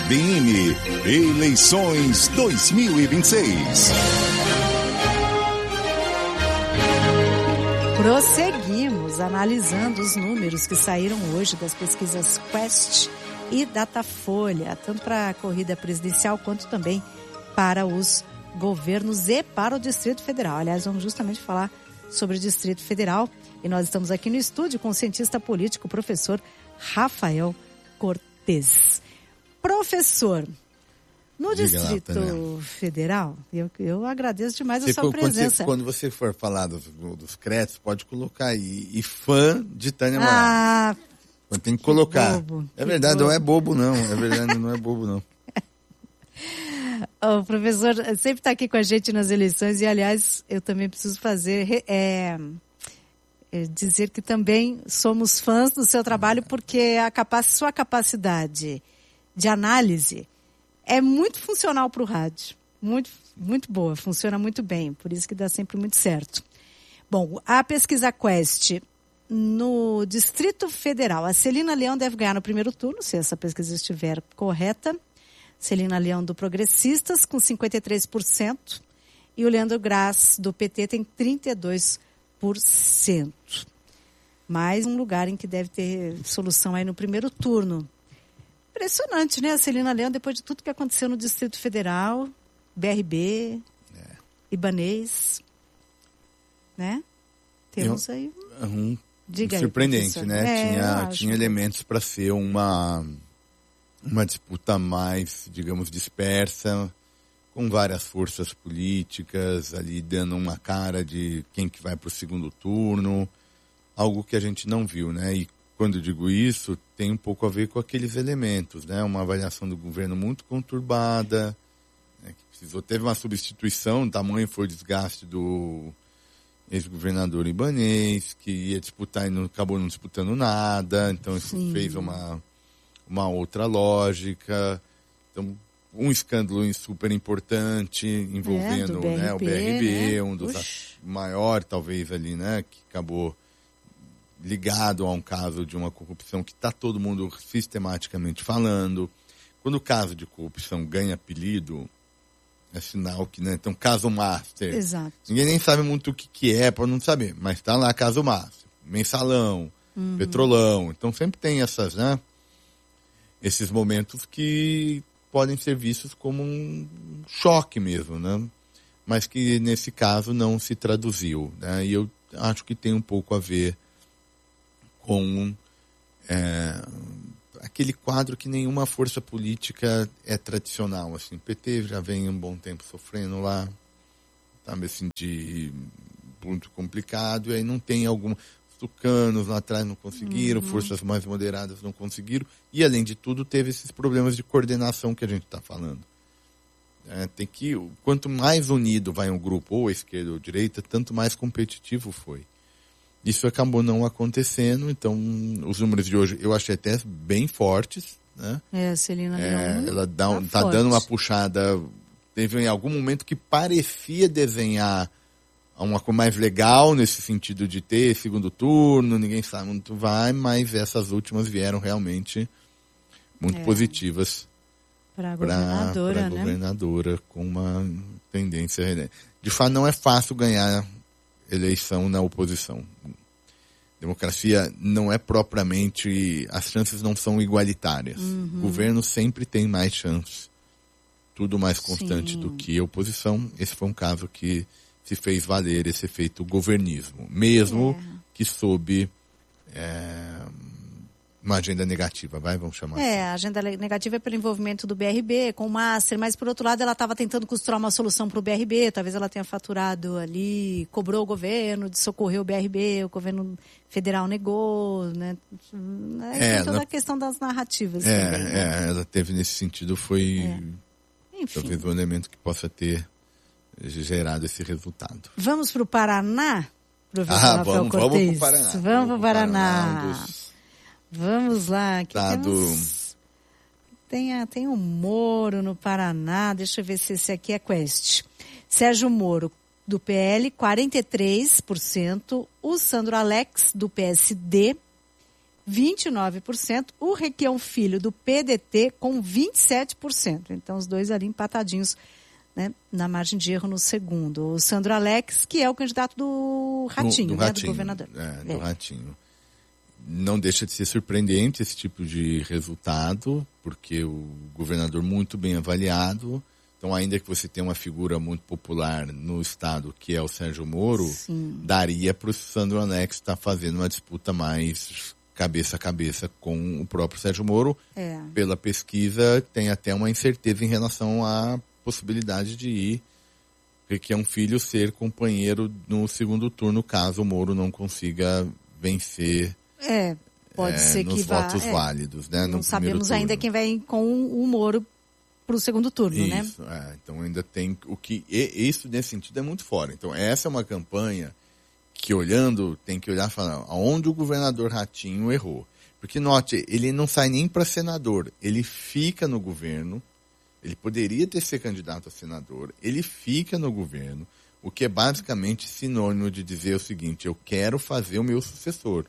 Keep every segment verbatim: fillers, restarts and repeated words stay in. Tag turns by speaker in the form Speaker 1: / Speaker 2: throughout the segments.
Speaker 1: B N, eleições dois mil e vinte e seis.
Speaker 2: Prosseguimos analisando os números que saíram hoje das pesquisas Quest e Datafolha, tanto para a corrida presidencial quanto também para os governos e para o Distrito Federal. Aliás, vamos justamente falar sobre o Distrito Federal e nós estamos aqui no estúdio com o cientista político, professor Rafael Cortes. Professor, no
Speaker 3: Diga
Speaker 2: Distrito
Speaker 3: lá,
Speaker 2: Federal, eu, eu agradeço demais
Speaker 3: você,
Speaker 2: a sua presença.
Speaker 3: Você, quando você for falar dos, dos créditos, pode colocar aí, e fã de Tânia
Speaker 2: Ah,
Speaker 3: Moraes. Tem que colocar.
Speaker 2: bobo,
Speaker 3: é verdade,
Speaker 2: bobo.
Speaker 3: não é bobo não, é verdade, não é bobo não.
Speaker 2: O professor sempre está aqui com a gente nas eleições e, aliás, eu também preciso fazer, é, é, dizer que também somos fãs do seu trabalho porque a capac, sua capacidade de análise é muito funcional para o rádio. Muito, muito boa, funciona muito bem, por isso que dá sempre muito certo. Bom, a pesquisa Quest no Distrito Federal, a Celina Leão deve ganhar no primeiro turno, se essa pesquisa estiver correta. Celina Leão do Progressistas com cinquenta e três por cento e o Leandro Graz do P T tem trinta e dois por cento. Mais um lugar em que deve ter solução aí no primeiro turno. Impressionante, né? A Celina Leão, depois de tudo que aconteceu no Distrito Federal, B R B, é. Ibanez, né? Temos Eu, aí...
Speaker 3: Um,
Speaker 2: diga
Speaker 3: surpreendente,
Speaker 2: aí,
Speaker 3: né?
Speaker 2: É,
Speaker 3: tinha tinha elementos para ser uma... uma disputa mais, digamos, dispersa, com várias forças políticas ali dando uma cara de quem que vai para o segundo turno, algo que a gente não viu, né? E quando eu digo isso, tem um pouco a ver com aqueles elementos, né? Uma avaliação do governo muito conturbada, né? Que precisou, teve uma substituição, o tamanho foi o desgaste do ex-governador Ibanez, que ia disputar e não, acabou não disputando nada, então isso Sim. fez uma... uma outra lógica, então um escândalo super importante envolvendo é, né, o B R B, né? um dos Ux. maior talvez ali, né, que acabou ligado a um caso de uma corrupção que está todo mundo sistematicamente falando. Quando o caso de corrupção ganha apelido, é sinal que, né, então caso master.
Speaker 2: Exato.
Speaker 3: Ninguém nem sabe muito o que, que é para não saber, mas está lá caso master, mensalão, uhum. petrolão, então sempre tem essas, né, esses momentos que podem ser vistos como um choque mesmo, né? Mas que nesse caso não se traduziu, né? E eu acho que tem um pouco a ver com é, aquele quadro que nenhuma força política é tradicional, assim. O P T já vem um bom tempo sofrendo lá, sabe, assim, de muito complicado, e aí não tem algum... tucanos lá atrás não conseguiram, uhum. forças mais moderadas não conseguiram, e além de tudo teve esses problemas de coordenação que a gente está falando. É, tem que, quanto mais unido vai um grupo, ou a esquerda ou a direita, tanto mais competitivo foi. Isso acabou não acontecendo, então os números de hoje eu achei até bem fortes, né?
Speaker 2: É, a Celina
Speaker 3: é,
Speaker 2: Leão
Speaker 3: ela dá,
Speaker 2: tá,
Speaker 3: tá
Speaker 2: forte. dando
Speaker 3: uma puxada, teve em algum momento que parecia desenhar uma coisa mais legal nesse sentido de ter segundo turno, ninguém sabe muito vai, mas essas últimas vieram realmente muito é. positivas
Speaker 2: para a governadora,
Speaker 3: pra, pra
Speaker 2: né?
Speaker 3: governadora, com uma tendência... De fato, não é fácil ganhar eleição na oposição. Democracia não é propriamente... As chances não são igualitárias. Uhum. O governo sempre tem mais chances. Tudo mais constante Sim. do que a oposição. Esse foi um caso que se fez valer esse efeito governismo, mesmo é. que sob é, uma agenda negativa, vai, vamos chamar
Speaker 2: É,
Speaker 3: assim.
Speaker 2: a agenda negativa é pelo envolvimento do B R B com o Master, mas por outro lado ela estava tentando costurar uma solução para o B R B, talvez ela tenha faturado ali, cobrou o governo de socorrer o B R B, o governo federal negou, né? É, tem toda ela, a questão das narrativas
Speaker 3: é,
Speaker 2: também. Né?
Speaker 3: É, ela teve nesse sentido, foi
Speaker 2: é. Enfim.
Speaker 3: talvez um elemento que possa ter gerado esse resultado.
Speaker 2: Vamos para o Paraná, professor
Speaker 3: ah,
Speaker 2: Rafael
Speaker 3: vamos,
Speaker 2: Cortes?
Speaker 3: Vamos para o Paraná.
Speaker 2: Vamos,
Speaker 3: vamos
Speaker 2: para o Paraná.
Speaker 3: Paraná um dos...
Speaker 2: Vamos lá. Aqui
Speaker 3: tá
Speaker 2: temos... do... tem, a, tem o Moro no Paraná. Deixa eu ver se esse aqui é Quest. Sérgio Moro, do P L, quarenta e três por cento. O Sandro Alex, do P S D, vinte e nove por cento. O Requião Filho, do P D T, com vinte e sete por cento. Então, os dois ali empatadinhos, né, na margem de erro no segundo. O Sandro Alex, que é o candidato do Ratinho,
Speaker 3: do, do
Speaker 2: né,
Speaker 3: Ratinho,
Speaker 2: do governador.
Speaker 3: É, do
Speaker 2: é.
Speaker 3: Ratinho. Não deixa de ser surpreendente esse tipo de resultado, porque o governador muito bem avaliado. Então, ainda que você tenha uma figura muito popular no estado, que é o Sérgio Moro, Sim. daria para o Sandro Alex estar fazendo uma disputa mais cabeça a cabeça com o próprio Sérgio Moro.
Speaker 2: É.
Speaker 3: Pela pesquisa, tem até uma incerteza em relação à possibilidade de ir, que é um filho ser companheiro no segundo turno, caso o Moro não consiga vencer.
Speaker 2: É, pode
Speaker 3: é,
Speaker 2: ser que
Speaker 3: nos
Speaker 2: vá.
Speaker 3: votos
Speaker 2: é,
Speaker 3: válidos, né?
Speaker 2: Não
Speaker 3: no
Speaker 2: sabemos
Speaker 3: turno.
Speaker 2: ainda quem vai com o Moro para o segundo turno,
Speaker 3: isso,
Speaker 2: né?
Speaker 3: É, então ainda tem o que e, isso nesse sentido é muito fora. Então essa é uma campanha que olhando tem que olhar e falar aonde o governador Ratinho errou, porque note ele não sai nem para senador, ele fica no governo, ele poderia ter sido candidato a senador, ele fica no governo, o que é basicamente sinônimo de dizer o seguinte: eu quero fazer o meu sucessor.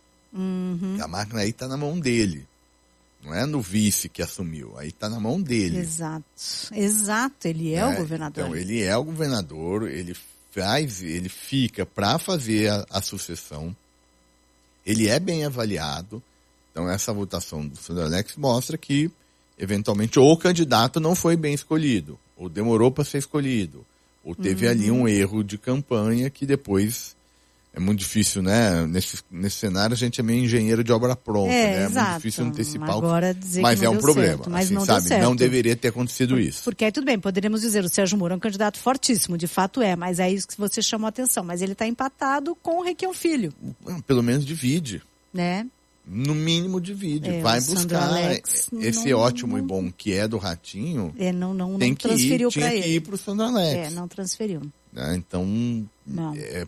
Speaker 2: Uhum.
Speaker 3: A máquina aí está na mão dele. Não é no vice que assumiu. Aí está na mão dele.
Speaker 2: Exato. Exato. Ele é, é o governador.
Speaker 3: Então, ele é o governador, ele faz, ele fica para fazer a, a sucessão. Ele é bem avaliado. Então, essa votação do Sandro Alex mostra que, eventualmente, ou o candidato não foi bem escolhido, ou demorou para ser escolhido, ou teve uhum. ali um erro de campanha que depois... É muito difícil, né? Nesse, nesse cenário a gente é meio engenheiro de obra pronta,
Speaker 2: é,
Speaker 3: né? É
Speaker 2: exato.
Speaker 3: muito difícil antecipar.
Speaker 2: Agora dizer
Speaker 3: mas
Speaker 2: que não
Speaker 3: é um
Speaker 2: deu
Speaker 3: problema.
Speaker 2: Certo, mas
Speaker 3: assim,
Speaker 2: não
Speaker 3: sabe?
Speaker 2: deu certo.
Speaker 3: Não deveria ter acontecido
Speaker 2: Por,
Speaker 3: isso.
Speaker 2: Porque aí tudo bem, poderíamos dizer o Sérgio Moro é um candidato fortíssimo, de fato é, mas é isso que você chamou a atenção. Mas ele está empatado com o Requião Filho.
Speaker 3: Pelo menos divide.
Speaker 2: Né?
Speaker 3: No mínimo divide.
Speaker 2: É,
Speaker 3: Vai buscar
Speaker 2: Alex
Speaker 3: esse
Speaker 2: não,
Speaker 3: ótimo
Speaker 2: não,
Speaker 3: e bom que é do Ratinho.
Speaker 2: É, não, não,
Speaker 3: tem
Speaker 2: não
Speaker 3: que
Speaker 2: transferiu
Speaker 3: ir,
Speaker 2: para ele.
Speaker 3: Tinha que ir para o Sandro Alex.
Speaker 2: É, não transferiu.
Speaker 3: Né? Então,
Speaker 2: não.
Speaker 3: É,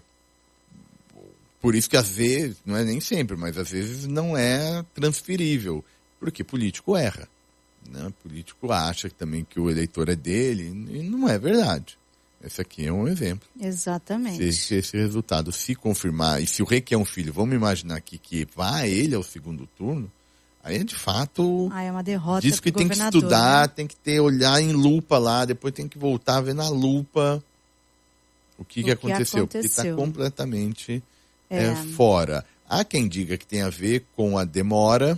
Speaker 3: por isso que às vezes, não é nem sempre, mas às vezes não é transferível, porque político erra. Né? Político acha também que o eleitor é dele, e não é verdade. Esse aqui é um exemplo.
Speaker 2: Exatamente.
Speaker 3: Se esse resultado se confirmar, e se o Requião Filho, vamos imaginar aqui que vá ele ao segundo turno, aí é de fato...
Speaker 2: Ah, é uma derrota
Speaker 3: diz que tem que estudar, né? Tem que ter, olhar em lupa lá, depois tem que voltar a ver na lupa o que,
Speaker 2: o
Speaker 3: que aconteceu.
Speaker 2: Que aconteceu.
Speaker 3: Porque está completamente...
Speaker 2: É.
Speaker 3: É, fora. Há quem diga que tem a ver com a demora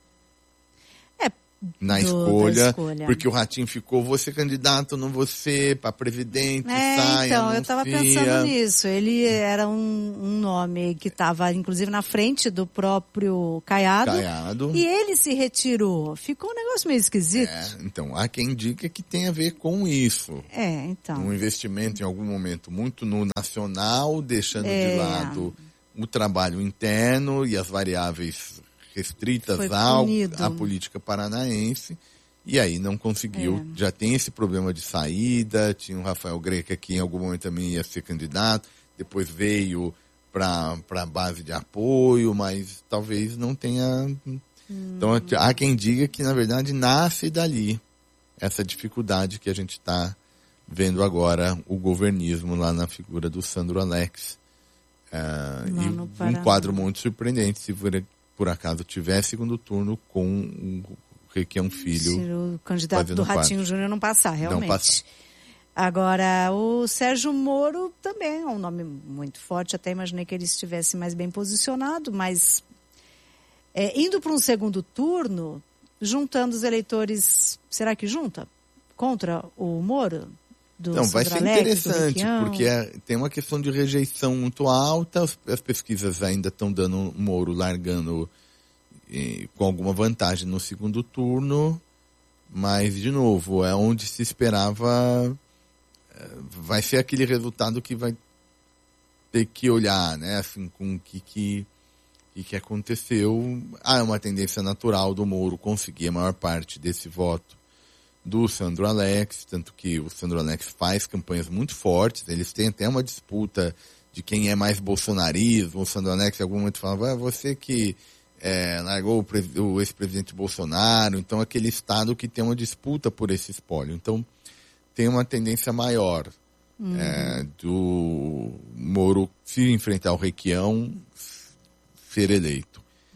Speaker 2: é,
Speaker 3: na
Speaker 2: do,
Speaker 3: escolha,
Speaker 2: escolha,
Speaker 3: porque o Ratinho ficou, você candidato, não você, para presidente,
Speaker 2: é,
Speaker 3: saia,
Speaker 2: então, eu estava pensando nisso. Ele era um, um nome que estava, inclusive, na frente do próprio Caiado,
Speaker 3: Caiado.
Speaker 2: E ele se retirou. Ficou um negócio meio esquisito.
Speaker 3: É, então, há quem diga que tem a ver com isso.
Speaker 2: É, então.
Speaker 3: Um investimento, em algum momento, muito no nacional, deixando é. de lado o trabalho interno e as variáveis restritas ao, à política paranaense, e aí não conseguiu, é. já tem esse problema de saída, tinha o Rafael Greca que em algum momento também ia ser candidato, depois veio para a base de apoio, mas talvez não tenha... Hum. Então há quem diga que na verdade nasce dali essa dificuldade que a gente está vendo agora, o governismo lá na figura do Sandro Alex. Uh, e um quadro muito surpreendente se por, por acaso tiver segundo turno com o Requião Filho.
Speaker 2: Se o candidato do Ratinho Júnior não passar, realmente.
Speaker 3: Não passar.
Speaker 2: Agora, o Sérgio Moro também é um nome muito forte, até imaginei que ele estivesse mais bem posicionado, mas é, indo para um segundo turno, juntando os eleitores, será que junta? Contra o Moro? Do
Speaker 3: Então, vai ser
Speaker 2: Alex,
Speaker 3: interessante, porque é, tem uma questão de rejeição muito alta, as, as pesquisas ainda estão dando o Moro largando eh, com alguma vantagem no segundo turno, mas, de novo, é onde se esperava, eh, vai ser aquele resultado que vai ter que olhar, né, assim, com o que, que, que, que aconteceu. Há ah, uma tendência natural do Moro conseguir a maior parte desse voto do Sandro Alex, tanto que o Sandro Alex faz campanhas muito fortes, eles têm até uma disputa de quem é mais bolsonarismo. O Sandro Alex em algum momento falava, ah, você que é, largou o, o ex-presidente Bolsonaro, então aquele estado que tem uma disputa por esse espólio. Então tem uma tendência maior uhum. é, do Moro, se enfrentar o Requião, ser eleito.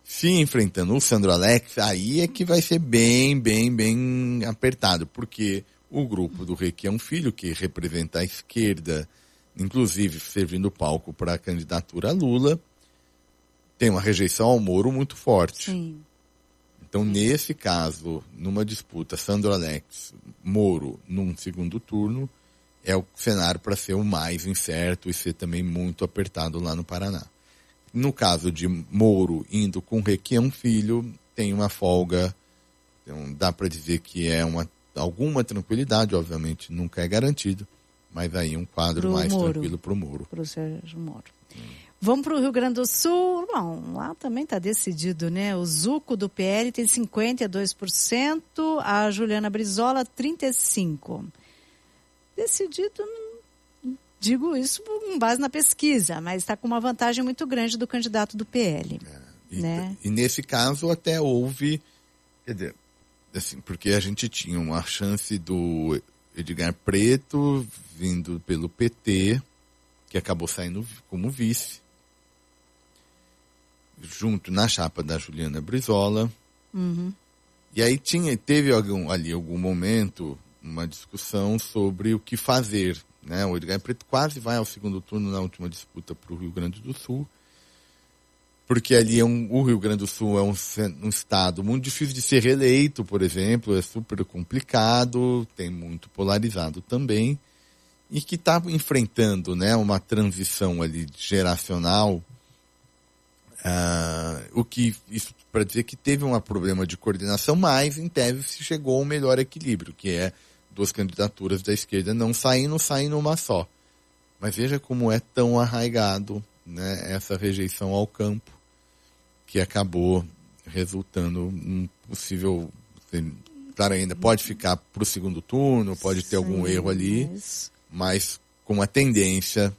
Speaker 3: Se enfrentando o Sandro Alex, aí é que vai ser bem, bem, bem apertado, porque o grupo do Requião Filho, que representa a esquerda, inclusive servindo palco para a candidatura a Lula, tem uma rejeição ao Moro muito forte.
Speaker 2: Sim.
Speaker 3: Então, nesse caso, numa disputa Sandro Alex, Moro, num segundo turno, é o cenário para ser o mais incerto e ser também muito apertado lá no Paraná. No caso de Moro indo com Requião Filho, tem uma folga, então dá para dizer que é uma, alguma tranquilidade, obviamente nunca é garantido, mas aí um quadro
Speaker 2: pro
Speaker 3: mais
Speaker 2: Moro.
Speaker 3: tranquilo para o Moro.
Speaker 2: Para o Sérgio Moro. Hum. Vamos para o Rio Grande do Sul. Bom, lá também está decidido, né? O Zuco do P L tem cinquenta e dois por cento, a Juliana Brizola trinta e cinco por cento. Decidido, digo isso com base na pesquisa, mas está com uma vantagem muito grande do candidato do P L.
Speaker 3: É, e,
Speaker 2: né?
Speaker 3: e nesse caso até houve, quer dizer, assim, porque a gente tinha uma chance do Edgar Preto vindo pelo P T, que acabou saindo como vice, junto na chapa da Juliana Brizola.
Speaker 2: Uhum.
Speaker 3: E aí tinha, teve algum, ali algum momento uma discussão sobre o que fazer, né? O Edgar Preto quase vai ao segundo turno na última disputa para o Rio Grande do Sul, porque ali é um, o Rio Grande do Sul é um, um estado muito difícil de ser reeleito, por exemplo, é super complicado, tem muito polarizado também, e que está enfrentando, né, uma transição ali geracional, uh, o que isso para dizer que teve um problema de coordenação, mas em tese se chegou a um melhor equilíbrio, que é duas candidaturas da esquerda não saindo, saindo uma só. Mas veja como é tão arraigado, né, essa rejeição ao campo, que acabou resultando um possível... Claro, ainda pode ficar para o segundo turno, pode ter Sim, algum erro ali, mas... mas com a tendência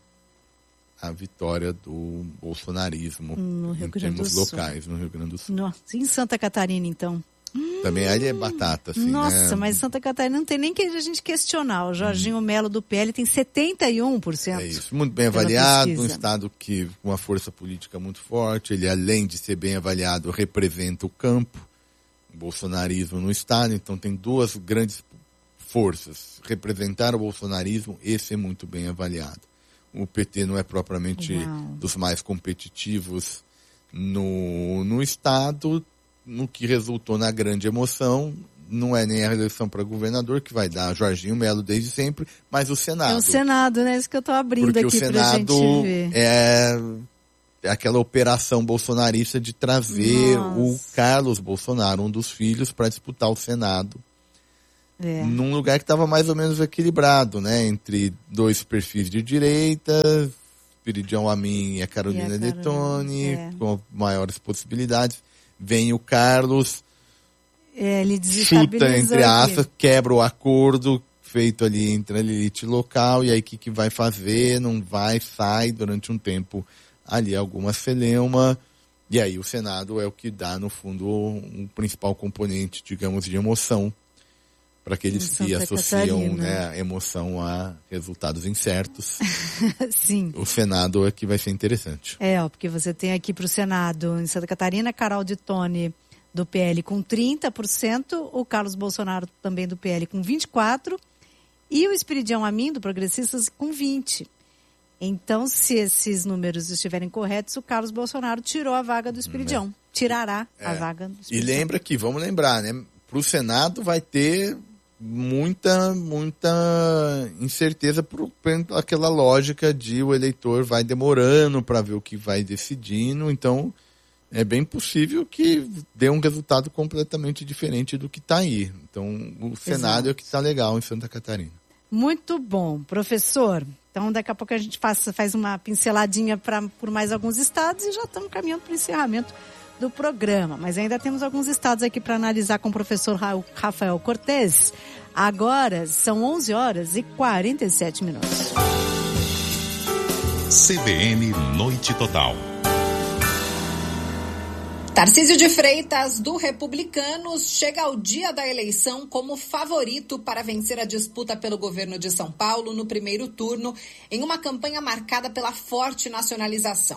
Speaker 3: à vitória do bolsonarismo
Speaker 2: no Rio
Speaker 3: em
Speaker 2: Grande
Speaker 3: termos
Speaker 2: do
Speaker 3: locais no Rio Grande do Sul.
Speaker 2: Nossa, em Santa Catarina, então.
Speaker 3: Também ali é batata, assim,
Speaker 2: Nossa,
Speaker 3: né?
Speaker 2: mas Santa Catarina não tem nem que a gente questionar. O Jorginho hum. Melo do P L tem setenta e um por cento.
Speaker 3: É isso, muito bem avaliado, pesquisa. Um estado que com uma força política muito forte, ele além de ser bem avaliado, representa o campo, o bolsonarismo no estado, então tem duas grandes forças, representar o bolsonarismo e ser muito bem avaliado. O P T não é propriamente Uau. dos mais competitivos no, no estado, no que resultou na grande emoção, não é nem a eleição para governador, que vai dar Jorginho Melo desde sempre, mas o Senado.
Speaker 2: É o Senado, né? Isso que eu estou abrindo
Speaker 3: Porque
Speaker 2: aqui para a gente ver.
Speaker 3: É aquela operação bolsonarista de trazer Nossa. o Carlos Bolsonaro, um dos filhos, para disputar o Senado. É. Num lugar que estava mais ou menos equilibrado, né? Entre dois perfis de direita, Espiridião Amin e a Carolina, e a Carolina Detoni, é. com maiores possibilidades. Vem o Carlos,
Speaker 2: é, ele
Speaker 3: chuta, entre aspas, quebra o acordo feito ali entre a elite local, e aí o que, que vai fazer? Não vai, sai durante um tempo ali alguma celeuma, e aí o Senado é o que dá, no fundo, um principal componente, digamos, de emoção, para aqueles que associam, né, a emoção a resultados incertos.
Speaker 2: Sim.
Speaker 3: O Senado é que vai ser interessante.
Speaker 2: É, ó, porque você tem aqui para o Senado, em Santa Catarina, Carol Detoni do P L com trinta por cento, o Carlos Bolsonaro também do P L com vinte e quatro por cento, e o Espiridião Amin do Progressistas com vinte por cento. Então, se esses números estiverem corretos, o Carlos Bolsonaro tirou a vaga do Espiridião. É. Tirará é. a vaga do Espiridião.
Speaker 3: E lembra que, vamos lembrar, né? Para o Senado vai ter muita, muita incerteza por, por aquela lógica de o eleitor vai demorando para ver o que vai decidindo, então é bem possível que dê um resultado completamente diferente do que está aí. Então o Senado Exato. é o que está legal em Santa Catarina.
Speaker 2: Muito bom, professor. Então daqui a pouco a gente faz, faz uma pinceladinha pra, por mais alguns estados e já estamos caminhando para o encerramento do programa, mas ainda temos alguns estados aqui para analisar com o professor Rafael Cortes. Agora são onze horas e quarenta e sete minutos.
Speaker 1: C B N Noite Total.
Speaker 4: Tarcísio de Freitas, do Republicanos, chega ao dia da eleição como favorito para vencer a disputa pelo governo de São Paulo no primeiro turno, em uma campanha marcada pela forte nacionalização.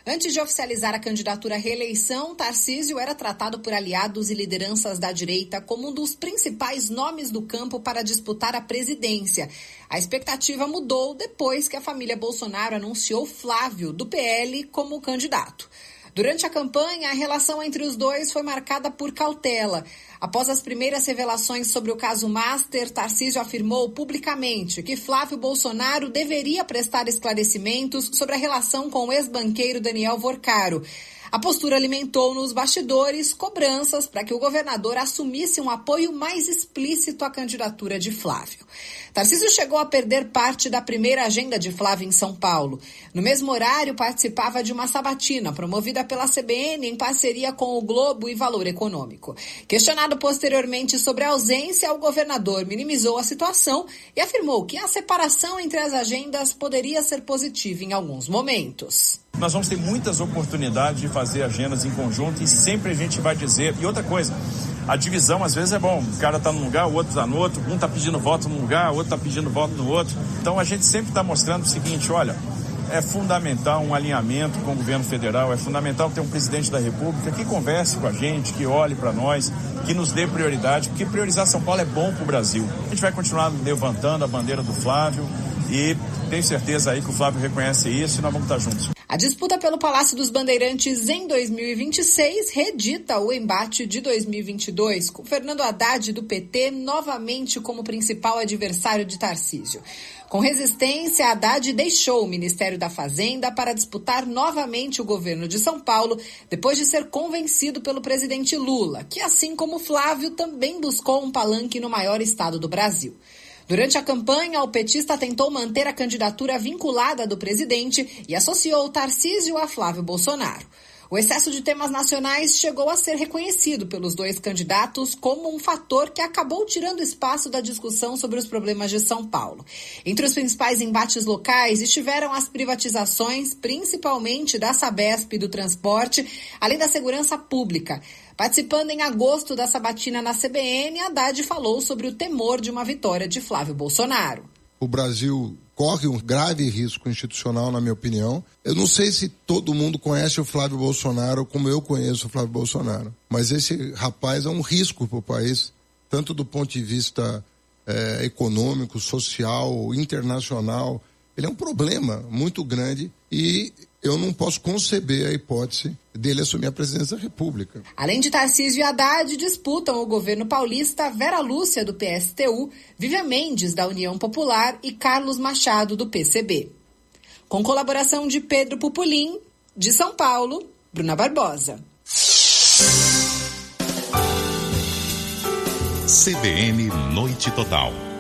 Speaker 4: Antes de oficializar a candidatura à reeleição, Tarcísio era tratado por aliados e lideranças da direita como um dos principais nomes do campo para disputar a presidência. A expectativa mudou depois que a família Bolsonaro anunciou Flávio, do P L, como candidato. Durante a campanha, a relação entre os dois foi marcada por cautela. Após as primeiras revelações sobre o caso Master, Tarcísio afirmou publicamente que Flávio Bolsonaro deveria prestar esclarecimentos sobre a relação com o ex-banqueiro Daniel Vorcaro. A postura alimentou nos bastidores cobranças para que o governador assumisse um apoio mais explícito à candidatura de Flávio. Tarcísio chegou a perder parte da primeira agenda de Flávio em São Paulo. No mesmo horário, participava de uma sabatina promovida pela C B N em parceria com o Globo e Valor Econômico. Questionado posteriormente sobre a ausência, o governador minimizou a situação e afirmou que a separação entre as agendas poderia ser positiva em alguns momentos.
Speaker 5: Nós vamos ter muitas oportunidades de fazer agendas em conjunto e sempre a gente vai dizer. E outra coisa, a divisão às vezes é bom. O cara está num lugar, o outro está no outro. Um está pedindo voto num lugar, o outro está pedindo voto no outro. Então a gente sempre está mostrando o seguinte, olha, é fundamental um alinhamento com o governo federal, é fundamental ter um presidente da República que converse com a gente, que olhe para nós, que nos dê prioridade, porque priorizar São Paulo é bom para o Brasil. A gente vai continuar levantando a bandeira do Flávio e tenho certeza aí que o Flávio reconhece isso e nós vamos estar juntos.
Speaker 4: A disputa pelo Palácio dos Bandeirantes em dois mil e vinte e seis redita o embate de dois mil e vinte e dois, com Fernando Haddad do P T novamente como principal adversário de Tarcísio. Com resistência, Haddad deixou o Ministério da Fazenda para disputar novamente o governo de São Paulo, depois de ser convencido pelo presidente Lula, que, assim como Flávio, também buscou um palanque no maior estado do Brasil. Durante a campanha, o petista tentou manter a candidatura vinculada do presidente e associou Tarcísio a Flávio Bolsonaro. O excesso de temas nacionais chegou a ser reconhecido pelos dois candidatos como um fator que acabou tirando espaço da discussão sobre os problemas de São Paulo. Entre os principais embates locais estiveram as privatizações, principalmente da Sabesp e do transporte, além da segurança pública. Participando em agosto da sabatina na C B N, Haddad falou sobre o temor de uma vitória de Flávio Bolsonaro.
Speaker 6: O Brasil corre um grave risco institucional, na minha opinião. Eu não sei se todo mundo conhece o Flávio Bolsonaro como eu conheço o Flávio Bolsonaro, mas esse rapaz é um risco para o país, tanto do ponto de vista é, econômico, social, internacional. Ele é um problema muito grande e eu não posso conceber a hipótese dele assumir a presidência da República.
Speaker 4: Além de Tarcísio e Haddad, disputam o governo paulista Vera Lúcia, do P S T U, Vivian Mendes, da União Popular e Carlos Machado, do P C B. Com colaboração de Pedro Pupulim, de São Paulo, Bruna Barbosa.
Speaker 1: C B N Noite Total.